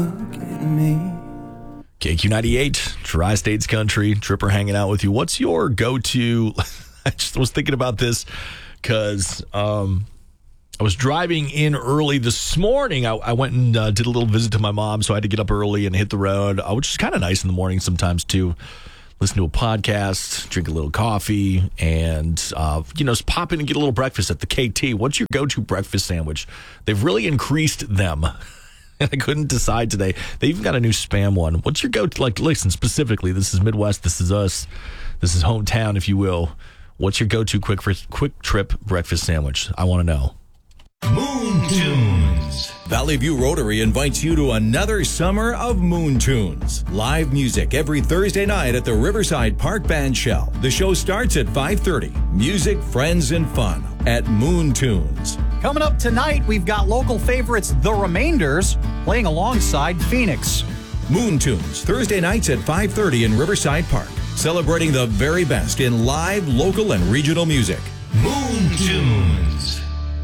KQ98, Tri-States Country, Tripper hanging out with you. What's your go-to? I just was thinking about this because I was driving in early this morning. I went and did a little visit to my mom, so I had to get up early and hit the road, which is kind of nice in the morning sometimes too. Listen to a podcast, drink a little coffee, and just pop in and get a little breakfast at the KT. What's your go-to breakfast sandwich? They've really increased them. And I couldn't decide today. They even got a new Spam one. What's your go-to? Like, listen, specifically, this is Midwest. This is us. This is hometown, if you will. What's your go-to quick trip breakfast sandwich? I want to know. Moon Tunes. Valley View Rotary invites you to another summer of Moon Tunes. Live music every Thursday night at the Riverside Park Band Shell. The show starts at 5:30. Music, friends, and fun at Moon Tunes. Coming up tonight, we've got local favorites The Remainders playing alongside Phoenix. Moon Tunes, Thursday nights at 5:30 in Riverside Park. Celebrating the very best in live, local, and regional music. Moon Tunes.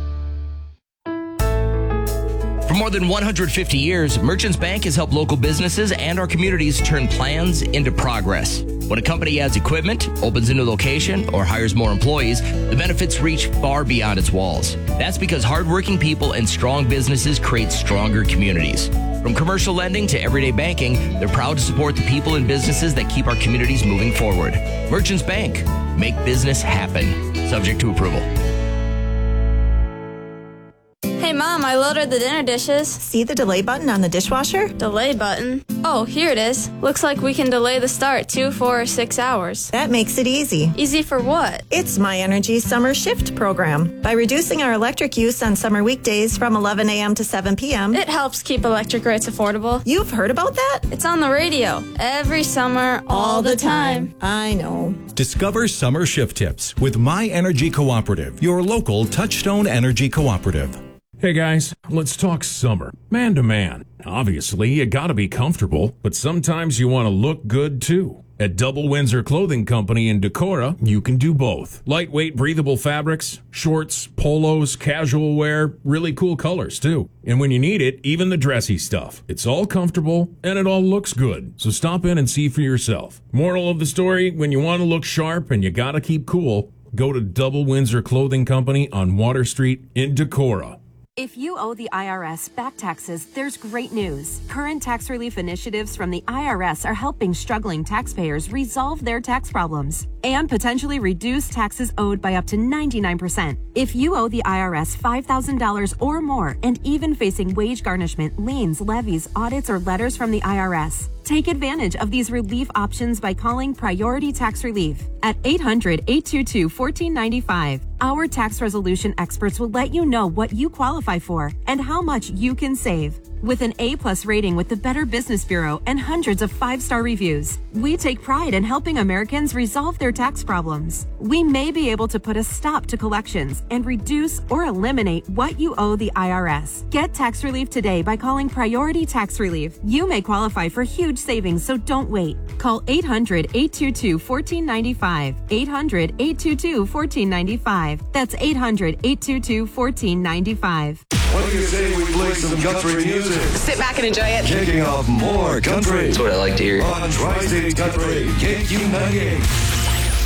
For more than 150 years, Merchants Bank has helped local businesses and our communities turn plans into progress. When a company adds equipment, opens a new location, or hires more employees, the benefits reach far beyond its walls. That's because hardworking people and strong businesses create stronger communities. From commercial lending to everyday banking, they're proud to support the people and businesses that keep our communities moving forward. Merchants Bank. Make business happen. Subject to approval. Hey, Mom, I loaded the dinner dishes. See the delay button on the dishwasher? Delay button? Oh, here it is. Looks like we can delay the start 2, 4, or 6 hours. That makes it easy. Easy for what? It's My Energy Summer Shift program. By reducing our electric use on summer weekdays from 11 a.m. to 7 p.m., it helps keep electric rates affordable. You've heard about that? It's on the radio. Every summer, all the time. I know. Discover summer shift tips with My Energy Cooperative, your local Touchstone Energy Cooperative. Hey guys, let's talk summer. Man to man. Obviously, you gotta be comfortable, but sometimes you want to look good too. At Double Windsor Clothing Company in Decorah, you can do both. Lightweight, breathable fabrics, shorts, polos, casual wear, really cool colors too. And when you need it, even the dressy stuff. It's all comfortable and it all looks good. So stop in and see for yourself. Moral of the story, when you want to look sharp and you gotta keep cool, go to Double Windsor Clothing Company on Water Street in Decorah. If you owe the IRS back taxes, there's great news. Current tax relief initiatives from the IRS are helping struggling taxpayers resolve their tax problems and potentially reduce taxes owed by up to 99%. If you owe the IRS $5,000 or more and even facing wage garnishment, liens, levies, audits, or letters from the IRS, take advantage of these relief options by calling Priority Tax Relief at 800-822-1495. Our tax resolution experts will let you know what you qualify for and how much you can save. With an A+ rating with the Better Business Bureau and hundreds of 5-star reviews, we take pride in helping Americans resolve their tax problems. We may be able to put a stop to collections and reduce or eliminate what you owe the IRS. Get tax relief today by calling Priority Tax Relief. You may qualify for huge savings, so don't wait. Call 800-822-1495. 800-822-1495. That's 800-822-1495. What do you say we play some country music? Sit back and enjoy it. Kicking off more country. That's what I like to hear. On Tri-State Country, KQ98.